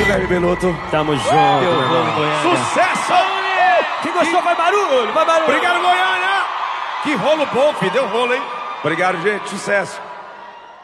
velho Beloto. Tamo junto. Deu rolo em Goiânia. Sucesso! Quem gostou, vai barulho, vai barulho. Obrigado, Goiânia! Que rolo bom, filho. Deu rolo, hein? Obrigado, gente. Sucesso.